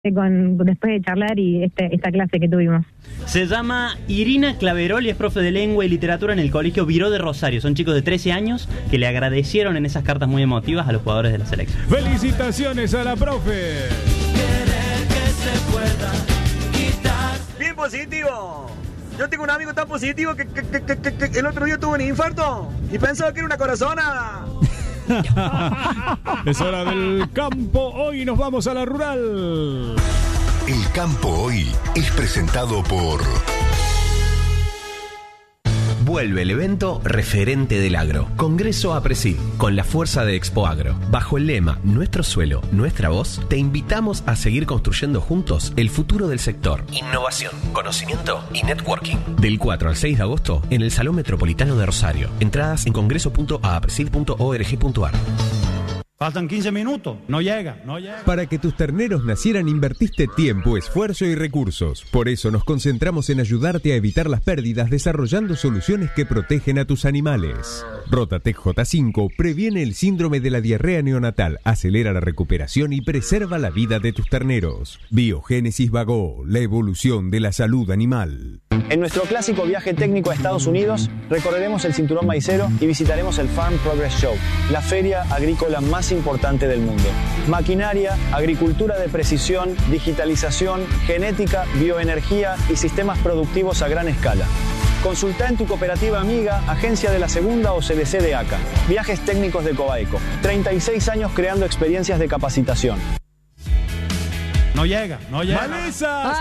después de charlar y esta clase que tuvimos. Se llama Irina Claverol y es profe de lengua y literatura en el Colegio Viró de Rosario. Son chicos de 13 años que le agradecieron en esas cartas muy emotivas a los jugadores de la selección. ¡Felicitaciones a la profe! Bien positivo. Yo tengo un amigo tan positivo que el otro día tuvo un infarto y pensaba que era una corazonada. Es hora del campo. Hoy nos vamos a la rural. El campo hoy es presentado por... Vuelve el evento referente del agro. Congreso APRESID, con la fuerza de Expo Agro. Bajo el lema Nuestro suelo, nuestra voz, te invitamos a seguir construyendo juntos el futuro del sector. Innovación, conocimiento y networking. Del 4 al 6 de agosto en el Salón Metropolitano de Rosario. Entradas en congreso.apresid.org.ar. Faltan 15 minutos, no llega. Para que tus terneros nacieran invertiste tiempo, esfuerzo y recursos. Por eso nos concentramos en ayudarte a evitar las pérdidas desarrollando soluciones que protegen a tus animales. Rotatec J5 previene el síndrome de la diarrea neonatal, acelera la recuperación y preserva la vida de tus terneros. Biogénesis Bagó, la evolución de la salud animal. En nuestro clásico viaje técnico a Estados Unidos, recorreremos el cinturón maicero y visitaremos el Farm Progress Show, la feria agrícola más importante del mundo. Maquinaria, agricultura de precisión, digitalización, genética, bioenergía y sistemas productivos a gran escala. Consulta en tu cooperativa amiga, agencia de la Segunda o CDC de ACA. Viajes técnicos de Cobaeco. 36 años creando experiencias de capacitación. No llega. ¡Malezas!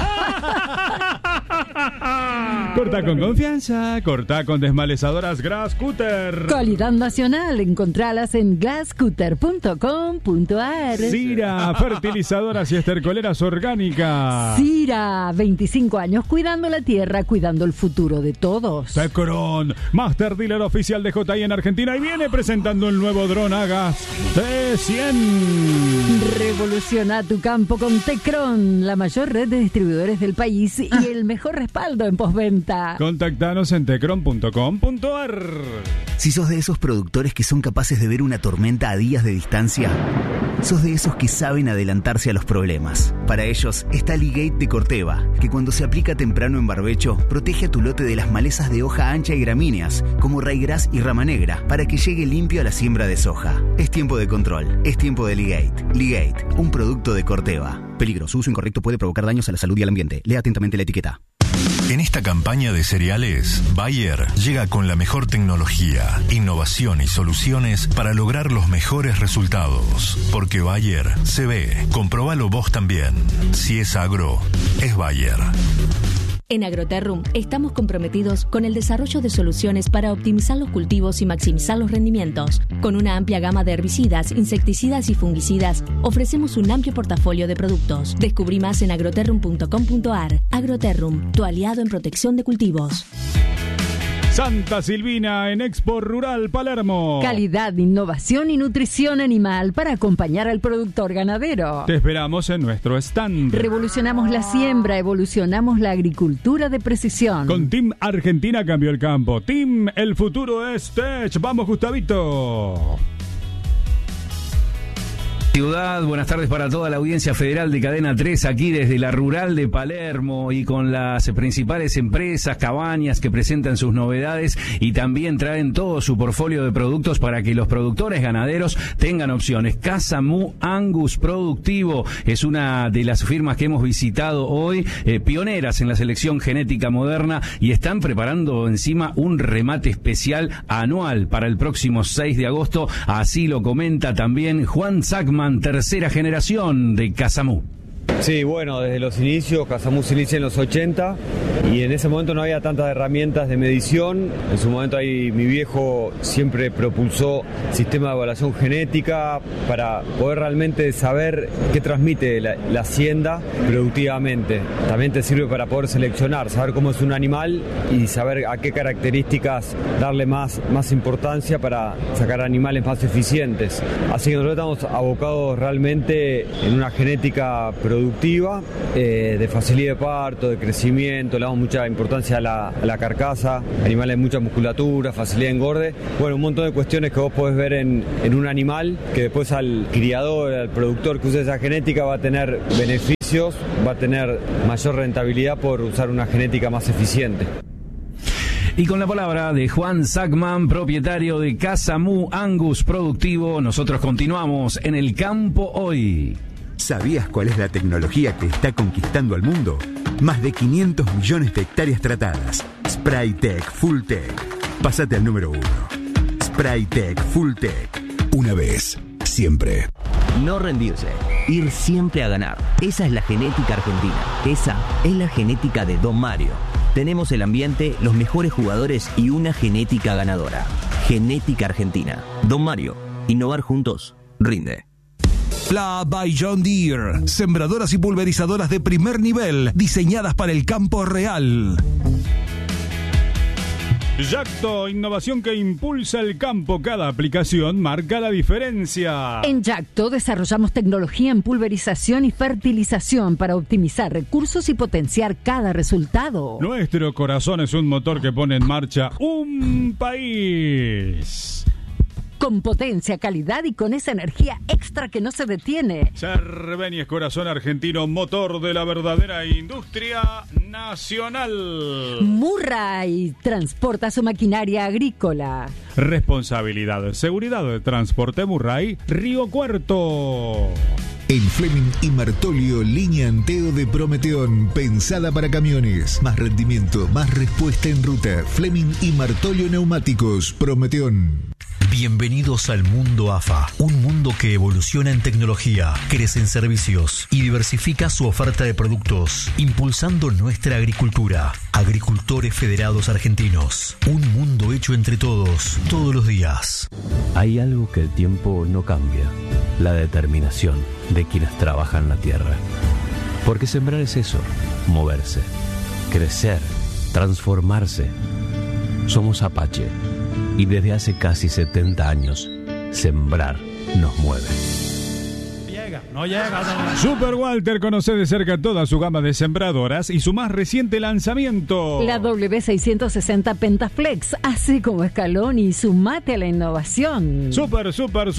Corta con confianza, corta con desmalezadoras Glasscutter. Calidad nacional, encontralas en glasscutter.com.ar. Sira, fertilizadoras y estercoleras orgánicas. Sira, 25 años cuidando la tierra, cuidando el futuro de todos. Tecron, Master Dealer oficial de JI en Argentina y viene presentando el nuevo dron Agas T100. Revoluciona tu campo con Tecron, la mayor red de distribuidores del país y el mejor respaldo en postventa. Contactanos en tecron.com.ar. Si sos de esos productores que son capaces de ver una tormenta a días de distancia, sos de esos que saben adelantarse a los problemas. Para ellos está Ligate de Corteva, que cuando se aplica temprano en barbecho, protege a tu lote de las malezas de hoja ancha y gramíneas, como raigras y rama negra, para que llegue limpio a la siembra de soja. Es tiempo de control, es tiempo de Ligate. Ligate, un producto de Corteva. Peligro, su uso incorrecto puede provocar daños a la salud y al ambiente. Lea atentamente la etiqueta. En esta campaña de cereales, Bayer llega con la mejor tecnología, innovación y soluciones para lograr los mejores resultados. Porque Bayer se ve. Comprobalo vos también. Si es agro, es Bayer. En Agroterrum estamos comprometidos con el desarrollo de soluciones para optimizar los cultivos y maximizar los rendimientos. Con una amplia gama de herbicidas, insecticidas y fungicidas, ofrecemos un amplio portafolio de productos. Descubrí más en agroterrum.com.ar. Agroterrum, tu aliado en protección de cultivos. Santa Silvina en Expo Rural Palermo. Calidad, innovación y nutrición animal para acompañar al productor ganadero. Te esperamos en nuestro stand. Revolucionamos la siembra, evolucionamos la agricultura de precisión. Con Team Argentina cambió el campo. Team, el futuro es Tech. Vamos, Gustavito. Ciudad, buenas tardes para toda la audiencia federal de Cadena 3, aquí desde la rural de Palermo y con las principales empresas, cabañas que presentan sus novedades y también traen todo su portfolio de productos para que los productores ganaderos tengan opciones. Casa Mu Angus Productivo es una de las firmas que hemos visitado hoy, pioneras en la selección genética moderna y están preparando encima un remate especial anual para el próximo 6 de agosto, así lo comenta también Juan Sackman, tercera generación de Casa Mu. Sí, bueno, desde los inicios, Casa Mu se inicia en los 80 y en ese momento no había tantas herramientas de medición. En su momento ahí mi viejo siempre propulsó sistema de evaluación genética para poder realmente saber qué transmite la hacienda productivamente. También te sirve para poder seleccionar, saber cómo es un animal y saber a qué características darle más importancia para sacar animales más eficientes. Así que nosotros estamos abocados realmente en una genética productiva reproductiva, de facilidad de parto, de crecimiento, le damos mucha importancia a la carcasa, animales de mucha musculatura, facilidad de engorde. Bueno, un montón de cuestiones que vos podés ver en un animal, que después al criador, al productor que usa esa genética va a tener beneficios, va a tener mayor rentabilidad por usar una genética más eficiente. Y con la palabra de Juan Sackman, propietario de Casa Mu Angus Productivo, nosotros continuamos en el campo hoy. ¿Sabías cuál es la tecnología que está conquistando al mundo? Más de 500 millones de hectáreas tratadas. Spraytec Fulltech. Pásate al número 1. Spraytec Fulltech. Una vez, siempre. No rendirse, ir siempre a ganar. Esa es la genética argentina. Esa es la genética de Don Mario. Tenemos el ambiente, los mejores jugadores y una genética ganadora. Genética Argentina. Don Mario. Innovar juntos. Rinde. Pla by John Deere. Sembradoras y pulverizadoras de primer nivel, diseñadas para el campo real. Yacto, innovación que impulsa el campo. Cada aplicación marca la diferencia. En Yacto desarrollamos tecnología en pulverización y fertilización para optimizar recursos y potenciar cada resultado. Nuestro corazón es un motor que pone en marcha un país. Con potencia, calidad y con esa energía extra que no se detiene. Cerveni es corazón argentino, motor de la verdadera industria nacional. Murray transporta su maquinaria agrícola. Responsabilidad, seguridad de transporte Murray, Río Cuarto. En Fleming y Martolio, línea Anteo de Prometeón, pensada para camiones. Más rendimiento, más respuesta en ruta. Fleming y Martolio Neumáticos, Prometeón. Bienvenidos al mundo AFA, un mundo que evoluciona en tecnología, crece en servicios y diversifica su oferta de productos, impulsando nuestra agricultura. Agricultores Federados Argentinos, un mundo hecho entre todos, todos los días. Hay algo que el tiempo no cambia, la determinación de quienes trabajan la tierra. Porque sembrar es eso, moverse, crecer, transformarse. Somos Apache. Y desde hace casi 70 años, sembrar nos mueve. No llega. Super Walter conoce de cerca toda su gama de sembradoras y su más reciente lanzamiento. La W660 Pentaflex, así como escalón y sumate a la innovación. Super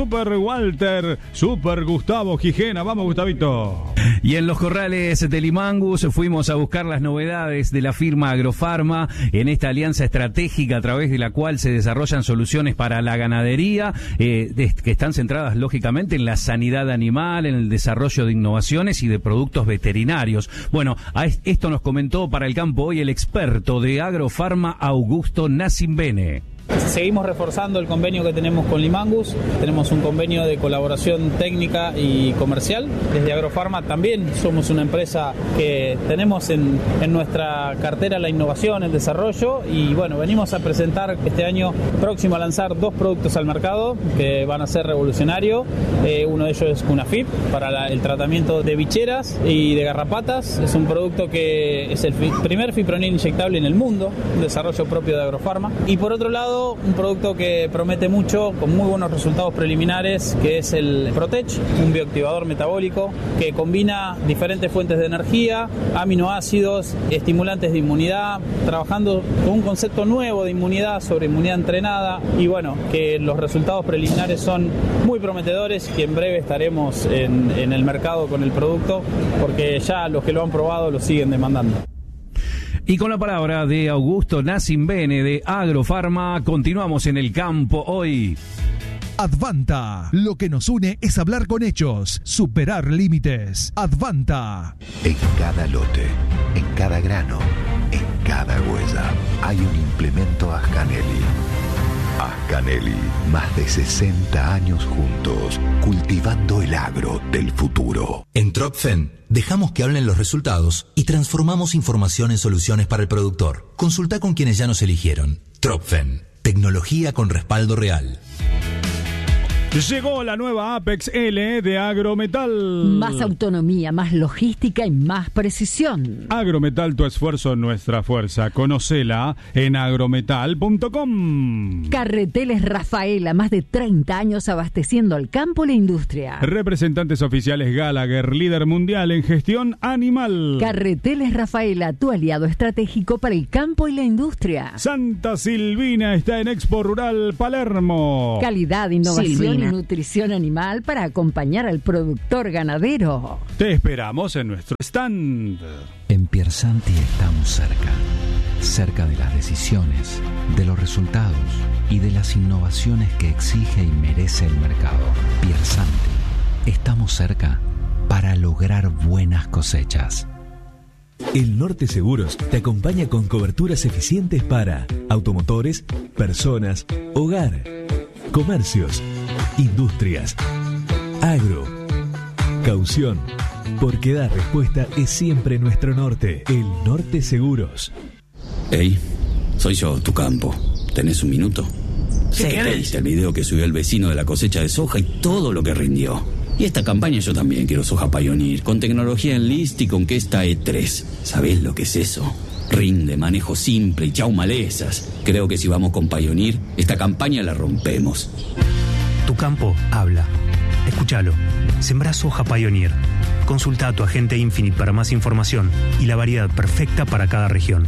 Walter, Super Gustavo Gijena. Vamos, Gustavito. Y en los corrales de Limangus fuimos a buscar las novedades de la firma Agrofarma en esta alianza estratégica a través de la cual se desarrollan soluciones para la ganadería que están centradas lógicamente en la sanidad animal, en el desarrollo de innovaciones y de productos veterinarios. Bueno, esto nos comentó para el campo hoy el experto de Agrofarma, Augusto Nasimbene. Seguimos reforzando el convenio que tenemos con Limangus. Tenemos un convenio de colaboración técnica y comercial. Desde Agrofarma también somos una empresa que tenemos en nuestra cartera la innovación, el desarrollo, y bueno, venimos a presentar este año próximo a lanzar 2 productos al mercado que van a ser revolucionarios. Uno de ellos es Cunafip para el tratamiento de bicheras y de garrapatas. Es un producto que es el primer fipronil inyectable en el mundo, un desarrollo propio de Agrofarma. Y por otro lado, un producto que promete mucho, con muy buenos resultados preliminares, que es el Protech, un bioactivador metabólico que combina diferentes fuentes de energía, aminoácidos, estimulantes de inmunidad, trabajando con un concepto nuevo de inmunidad sobre inmunidad entrenada, y bueno, que los resultados preliminares son muy prometedores, que en breve estaremos en el mercado con el producto, porque ya los que lo han probado lo siguen demandando. Y con la palabra de Augusto Nasimbene de Agrofarma, continuamos en el campo hoy. Advanta. Lo que nos une es hablar con hechos, superar límites. Advanta. En cada lote, en cada grano, en cada huella, hay un implemento Ascanelli. Ascanelli, más de 60 años juntos, cultivando el agro del futuro. En Tropfen, dejamos que hablen los resultados y transformamos información en soluciones para el productor. Consulta con quienes ya nos eligieron. Tropfen, tecnología con respaldo real. Llegó la nueva Apex L de Agrometal. Más autonomía, más logística y más precisión. Agrometal, tu esfuerzo, nuestra fuerza. Conocela en agrometal.com. Carreteles Rafaela, más de 30 años abasteciendo al campo y la industria. Representantes oficiales Gallagher, líder mundial en gestión animal. Carreteles Rafaela, tu aliado estratégico para el campo y la industria. Santa Silvina está en Expo Rural Palermo. Calidad, innovación Silvina. y nutrición animal para acompañar al productor ganadero. Te esperamos en nuestro stand. En Piersanti estamos cerca de las decisiones, de los resultados y de las innovaciones que exige y merece el mercado. Piersanti, estamos cerca para lograr buenas cosechas. El Norte Seguros te acompaña con coberturas eficientes para automotores, personas, hogar, comercios, industrias, agro, caución, porque dar respuesta es siempre nuestro norte. El Norte Seguros. Hey, soy yo, tu campo. ¿Tenés un minuto? Sé que viste el video que subió el vecino de la cosecha de soja y todo lo que rindió. Y esta campaña yo también quiero soja Pioneer, con tecnología Enlist y con Questa E3. ¿Sabés lo que es eso? Rinde, manejo simple y chau malezas. Creo que si vamos con Pioneer, esta campaña la rompemos. Tu campo habla. Escúchalo. Sembrá soja Pioneer. Consulta a tu agente Infinite para más información y la variedad perfecta para cada región.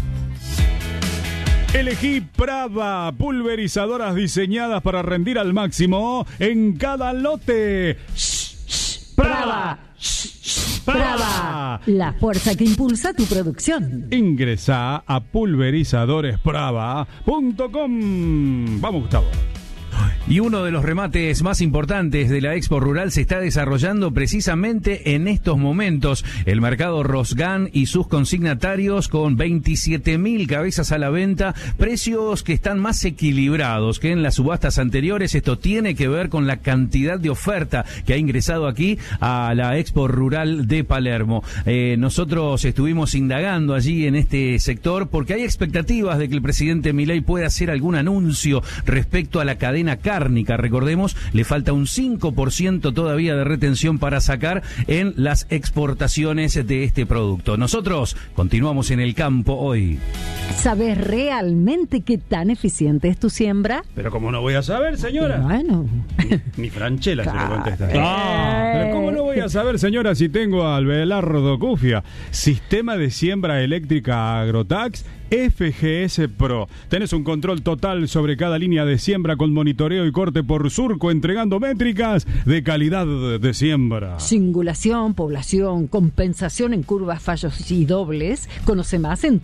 Elegí Prava, pulverizadoras diseñadas para rendir al máximo en cada lote. Prava. Prava, la fuerza que impulsa tu producción. Ingresa a pulverizadores.prava.com. Vamos, Gustavo. Y uno de los remates más importantes de la Expo Rural se está desarrollando precisamente en estos momentos. El mercado Rosgan y sus consignatarios con 27.000 cabezas a la venta, precios que están más equilibrados que en las subastas anteriores. Esto tiene que ver con la cantidad de oferta que ha ingresado aquí a la Expo Rural de Palermo. Nosotros estuvimos indagando allí en este sector porque hay expectativas de que el presidente Milei pueda hacer algún anuncio respecto a la cadena cárnica. Recordemos, le falta un 5% todavía de retención para sacar en las exportaciones de este producto. Nosotros continuamos en el campo hoy. ¿Sabes realmente qué tan eficiente es tu siembra? Pero ¿cómo no voy a saber, señora? Bueno. Ni Franchella se lo contesta. Pero ¿cómo no voy a saber, señora, si tengo al Belardo Cufia? Sistema de siembra eléctrica Agrotax FGS Pro. Tenés un control total sobre cada línea de siembra con monitoreo y corte por surco, entregando métricas de calidad de siembra. Singulación, población, compensación en curvas, fallos y dobles. Conoce más en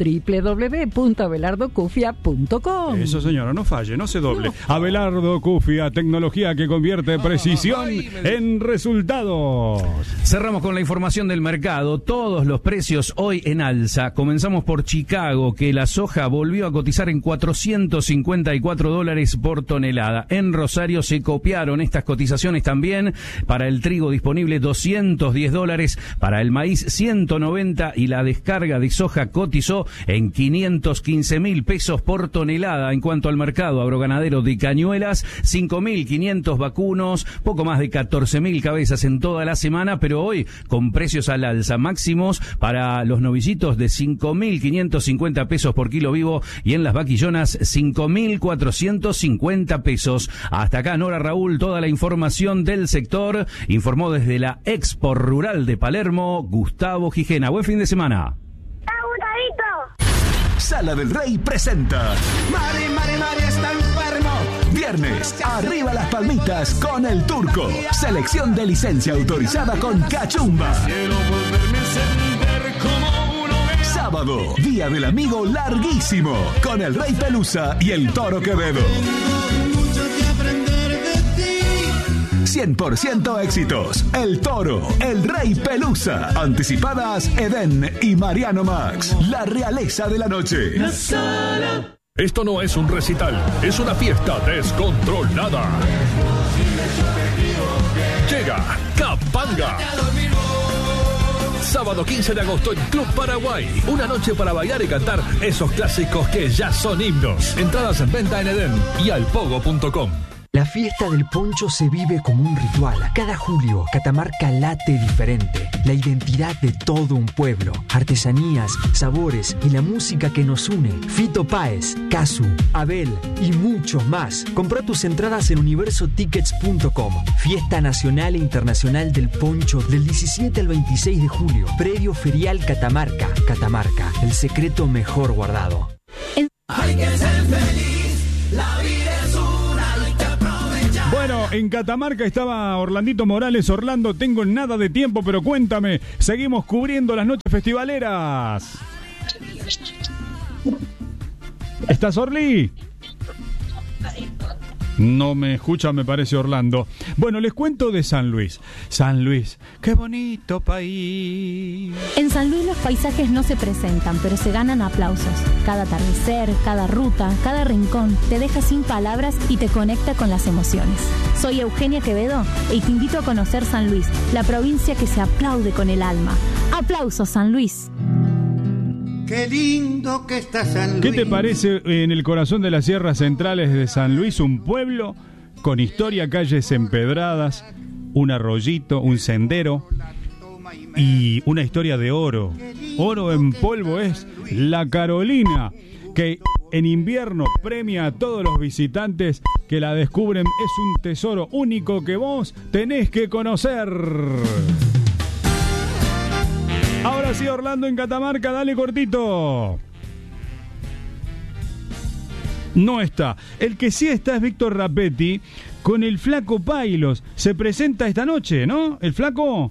www.abelardocufia.com. Eso, señora, no falle, no se doble. Abelardo Cufia, tecnología que convierte precisión en resultados. Cerramos con la información del mercado. Todos los precios hoy en alza. Comenzamos por Chicago, que la soja volvió a cotizar en $454 por tonelada. En Rosario se copiaron estas cotizaciones también. Para el trigo disponible $210, para el maíz 190 y la descarga de soja cotizó en 515.000 pesos por tonelada. En cuanto al mercado agroganadero de Cañuelas, 5.500 vacunos, poco más de 14.000 cabezas en toda la semana, pero hoy con precios al alza máximos para los novillitos de 5.550 pesos por kilo vivo y en las vaquillonas 5.450 pesos. Hasta acá, Nora Raúl, toda la información del sector. Informó desde la Expo Rural de Palermo, Gustavo Gijena. Buen fin de semana. Sala del Rey presenta Mari está enfermo. Viernes, arriba las palmitas con el Turco. Selección de licencia autorizada con Cachumba. Sábado, Día del Amigo larguísimo, con el Rey Pelusa y el Toro Quevedo. 100% éxitos. El Toro, el Rey Pelusa. Anticipadas Edén y Mariano Max. La realeza de la noche. Esto no es un recital, es una fiesta descontrolada. Llega Capanga. Sábado 15 de agosto en Club Paraguay. Una noche para bailar y cantar esos clásicos que ya son himnos. Entradas en venta en Edén y alpogo.com. La fiesta del poncho se vive como un ritual. Cada julio, Catamarca late diferente. La identidad de todo un pueblo. Artesanías, sabores y la música que nos une. Fito Páez, Casu, Abel y muchos más. Compra tus entradas en universotickets.com. Fiesta Nacional e Internacional del Poncho del 17 al 26 de julio. Predio Ferial Catamarca. Catamarca, el secreto mejor guardado. Hay que ser feliz, la vida es una, hay que aprovechar. Bueno, en Catamarca estaba Orlandito Morales. Orlando, tengo nada de tiempo, pero cuéntame, seguimos cubriendo las noches festivaleras. ¿Estás, Orly? No me escucha, me parece, Orlando. Bueno, les cuento de San Luis. San Luis, qué bonito país. En San Luis los paisajes no se presentan, pero se ganan aplausos. Cada atardecer, cada ruta, cada rincón te deja sin palabras y te conecta con las emociones. Soy Eugenia Quevedo y te invito a conocer San Luis, la provincia que se aplaude con el alma. ¡Aplausos, San Luis! Qué lindo que está San Luis. ¿Qué te parece en el corazón de las sierras centrales de San Luis? Un pueblo con historia, calles empedradas, un arroyito, un sendero y una historia de oro. Oro en polvo es la Carolina, que en invierno premia a todos los visitantes que la descubren. Es un tesoro único que vos tenés que conocer. Ahora sí, Orlando en Catamarca, dale cortito. No está. El que sí está es Víctor Rapetti con el Flaco Pailos. Se presenta esta noche, ¿no? El Flaco,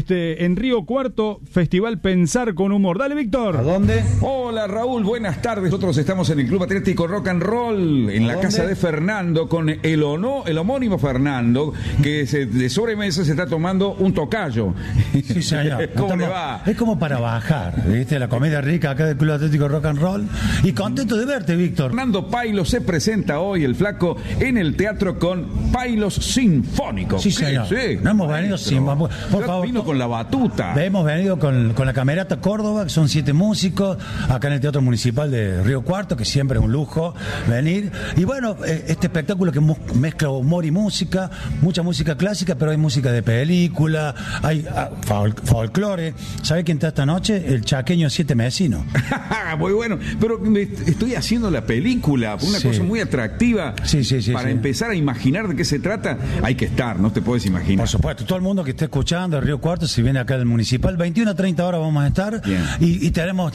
en Río Cuarto, Festival Pensar con Humor. Dale, Víctor. ¿A dónde? Hola, Raúl, buenas tardes. Nosotros estamos en el Club Atlético Rock and Roll, en la casa de Fernando, con el homónimo Fernando, que de sobremesa se está tomando un tocayo. Sí, señor. ¿Cómo le va? Es como para bajar, ¿viste? La comida rica acá del Club Atlético Rock and Roll. Y contento de verte, Víctor. Fernando Pailos se presenta hoy, el Flaco, en el teatro con Pailos Sinfónico. Sí, señor. Sí, no hemos venido sin... Por favor. Vino con la batuta. Hemos venido con la Camerata Córdoba, que son 7 músicos, acá en el Teatro Municipal de Río Cuarto, que siempre es un lujo venir. Y bueno, este espectáculo que mezcla humor y música, mucha música clásica, pero hay música de película, hay folclore. ¿Sabe quién está esta noche? El chaqueño 7 Mesino. Muy bueno, pero estoy haciendo la película, una cosa muy atractiva. Sí, para empezar a imaginar de qué se trata, hay que estar, no te puedes imaginar. Por supuesto, todo el mundo que esté escuchando Río Cuarto, si viene acá del Municipal, 21 a 30 horas vamos a estar. Y tenemos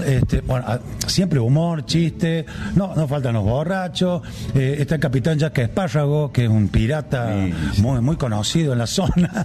siempre humor, chiste, no faltan los borrachos. Está el capitán Jack Espárrago, que es un pirata muy conocido en la zona.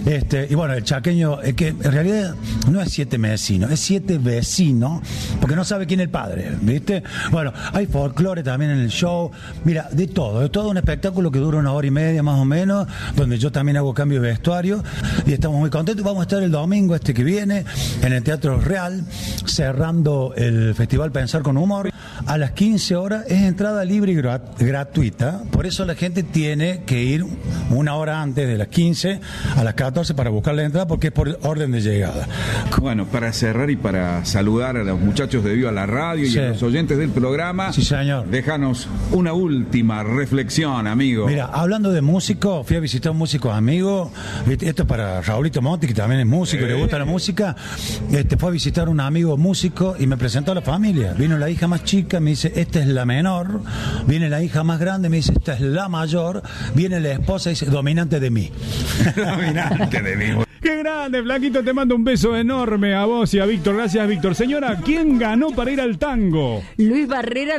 Y bueno, el chaqueño, que en realidad no es 7 Mesino, es 7 vecino, porque no sabe quién es el padre, ¿viste? Bueno, hay folclore también en el show. Mira, de todo un espectáculo que dura 1 hora y media más o menos, donde yo también hago cambio de vestuario y estamos muy contentos. Vamos a estar el domingo que viene en el Teatro Real, cerrando el Festival Pensar con Humor. A las 15 horas es entrada libre y gratuita, por eso la gente tiene que ir 1 hora antes de las 15 a las 14 para buscar la entrada, porque es por orden de llegada. Bueno, para cerrar y para saludar a los muchachos de Viva la Radio y a los oyentes del programa, sí, señor, déjanos una última reflexión, amigo. Mira, hablando de músico, fui a visitar a un músico amigo, esto es para Raulito Monti, que también es músico y le gusta la música. Fue a visitar a un amigo músico y me presentó a la familia. Vino la hija más chica, me dice, esta es la menor. Viene la hija más grande, me dice, esta es la mayor. Viene la esposa y dice, dominante de mí. Dominante de mí. ¡Qué grande, Flaquito! Te mando un beso enorme a vos y a Víctor. Gracias, Víctor. Señora, ¿quién ganó para ir al tango? Luis Barrera,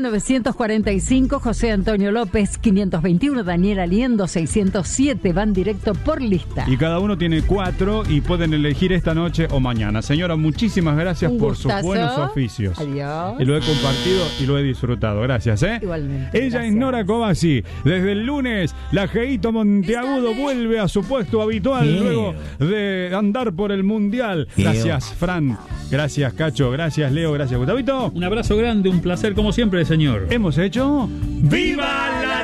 945. José Antonio López, 521. Daniel Aliendo, 607. Van directo por lista. Y cada uno tiene 4 y pueden elegir esta noche o mañana. Señora, muchísimas gracias por sus buenos oficios. Adiós. Y lo he compartido y lo he disfrutado. Gracias, ¿eh? Igualmente. Ella es Nora Covasi. Desde el lunes, la Geito Monteagudo vuelve a su puesto habitual luego de andar por el Mundial. Gracias, Fran. Gracias, Cacho. Gracias, Leo. Gracias, Gustavito. Un abrazo grande, un placer como siempre, señor. Hemos hecho ¡Viva la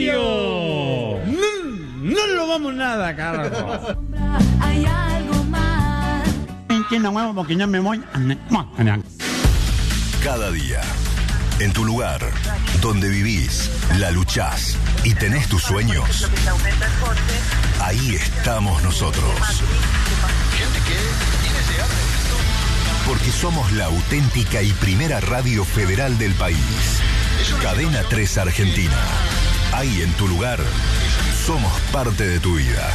Radio! No lo vamos nada, carajo. Hay algo más. Cada día En tu lugar, donde vivís, la luchás y tenés tus sueños, ahí estamos nosotros. Porque somos la auténtica y primera radio federal del país. Cadena 3 Argentina. Ahí en tu lugar, somos parte de tu vida.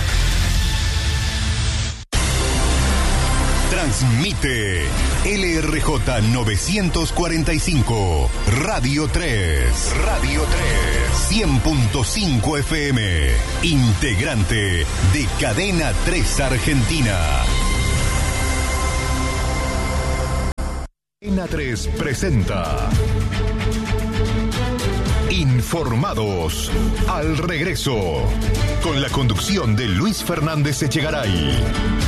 Transmite LRJ 945, Radio 3. Radio 3. 100.5 FM. Integrante de Cadena 3 Argentina. Cadena 3 presenta Informados al regreso, con la conducción de Luis Fernández Echegaray.